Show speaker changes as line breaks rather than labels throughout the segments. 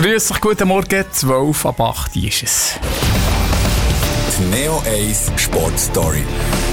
Grüß euch, guten Morgen, 7:12 ist es.
Die Neo 1 Sport Story.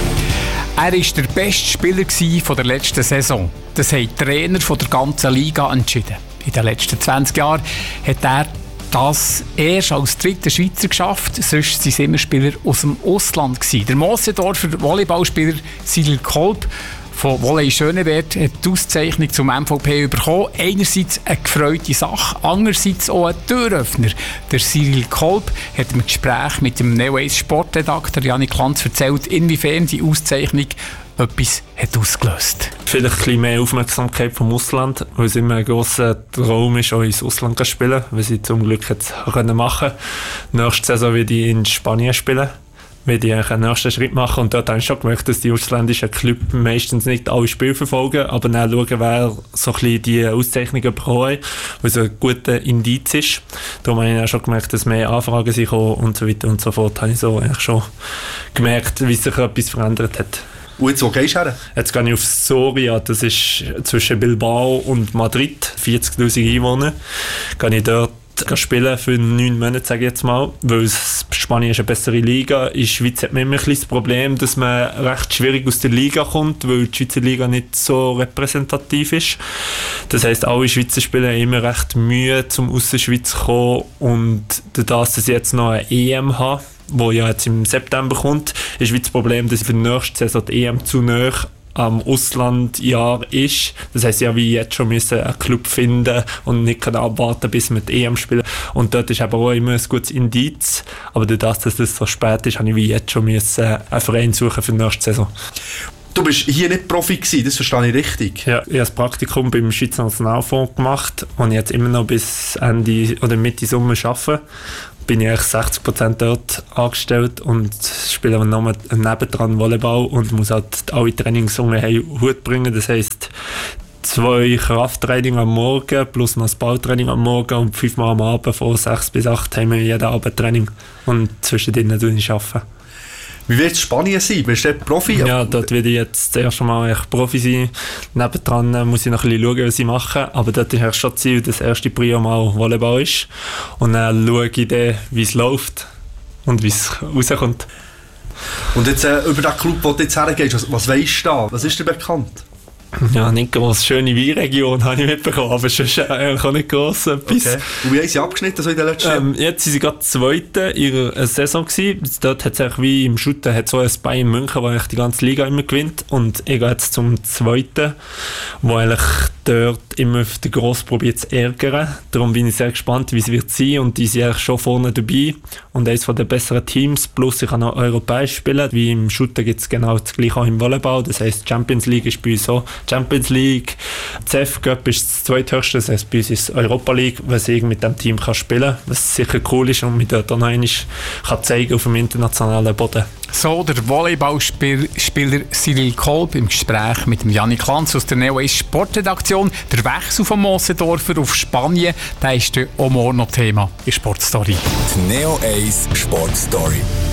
Er war der beste Spieler von der letzten Saison. Das haben die Trainer von der ganzen Liga entschieden. In den letzten 20 Jahren hat er das erst als dritter Schweizer geschafft. Sonst waren es immer Spieler aus dem Ausland. Der Moosendorfer Volleyballspieler Cyril Kolb von Volley Schönewert hat die Auszeichnung zum MVP bekommen. Einerseits eine gefreute Sache, andererseits auch ein Türöffner. Der Cyril Kolb hat im Gespräch mit dem Neo 1 Sportredakteur Janik Lanz erzählt, inwiefern die Auszeichnung etwas hat ausgelöst.
Vielleicht ein bisschen mehr Aufmerksamkeit vom Ausland, weil es immer ein grosser Traum ist, auch ins Ausland zu spielen, weil sie zum Glück jetzt machen können. Nächste Saison werde ich in Spanien spielen. Werde ich einen nächsten Schritt machen und dort habe ich schon gemerkt, dass die ausländischen Clubs meistens nicht alle Spiele verfolgen, aber dann schauen, wer so ein bisschen die Auszeichnungen bekommen, was ein guter Indiz ist. Darum habe ich auch schon gemerkt, dass mehr Anfragen sind und so weiter und so fort. Habe ich so eigentlich schon gemerkt, wie sich etwas verändert hat.
Und jetzt, wo gehst du her?
Jetzt gehe ich auf Soria, das ist zwischen Bilbao und Madrid, 40'000 Einwohner. Gehe ich dort spielen für 9 Monate, sage ich jetzt mal, weil Spanien ist eine bessere Liga. In der Schweiz hat man immer ein bisschen das Problem, dass man recht schwierig aus der Liga kommt, weil die Schweizer Liga nicht so repräsentativ ist. Das heisst, alle Schweizer Spieler haben immer recht Mühe, zum aus der Schweiz zu kommen, und dadurch, dass ich jetzt noch eine EM habe, wo ja jetzt im September kommt, ist das Problem, dass für die nächste Saison die EM zu nahe am Auslandjahr ist. Das heisst, ja, wie jetzt schon müssen einen Club finden und nicht abwarten, bis wir die EM spielen. Und dort ist aber auch immer ein gutes Indiz. Aber dadurch, dass das so spät ist, habe ich wie jetzt schon einen Verein suchen für die nächste Saison.
Du bist hier nicht Profi gewesen, das verstehe ich richtig.
Ja, ich habe das Praktikum beim Schweizer Nationalfonds gemacht und jetzt immer noch bis Ende oder Mitte Sommer arbeite. Bin ich eigentlich 60% dort angestellt und spiele aber noch nebendran Volleyball und muss halt alle Trainings unter einen Hut bringen. Das heisst, 2 Krafttraining am Morgen plus noch das Balltraining am Morgen und 5-mal am Abend von 6 bis 8 haben wir jeden Abend Training und zwischendrin arbeiten.
Wie wird es Spanien sein? Bist du Profi?
Ja, dort werde ich jetzt das erste Mal echt Profi sein. Nebendran muss ich noch ein bisschen schauen, was ich mache. Aber dort ist schon das Ziel, dass das erste Prio mal Volleyball ist. Und dann schaue ich dann, wie es läuft und wie es rauskommt.
Und jetzt über den Club, wo du jetzt hergehst, was weisst du da? Was ist dir bekannt?
Ja, nicht gross. Schöne Weinregion habe ich mitbekommen, aber sonst eigentlich auch nicht gross etwas.
Okay. Und wie haben sie abgeschnitten so in den letzten Jahren?
Jetzt sind sie gerade Zweite in ihrer Saison gewesen. Dort hat es eigentlich wie im Shooten hat so ein Bayern München, wo eigentlich die ganze Liga immer gewinnt. Und ich gehe jetzt zum Zweiten, wo eigentlich dort immer den Gross probiert zu ärgern. Darum bin ich sehr gespannt, wie es wird sein. Und die sind eigentlich schon vorne dabei. Und eines von den besseren Teams. Plus ich kann auch europäisch spielen. Wie im Shooten gibt es genau das gleiche auch im Volleyball. Das heisst, Champions League ist bei uns so. Champions League, CEF Cup ist das zweithöchste, das heisst, bei uns ist Europa League, was ich mit dem Team kann spielen kann, was sicher cool ist und mir dort auch noch einmal kann zeigen auf dem internationalen Boden.
So der Volleyballspieler Cyril Kolb im Gespräch mit dem Janik Lanz aus der Neo 1 Sportredaktion. Der Wechsel von Moosendorfer auf Spanien, der ist auch morgen noch Thema in Sportstory.
Die Neo 1 Sportstory.